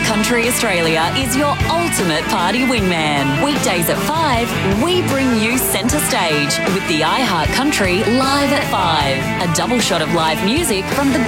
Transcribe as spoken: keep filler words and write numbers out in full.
Country Australia is your ultimate party wingman. Weekdays at five, we bring you centre stage with the iHeart Country Live at five. A double shot of live music from the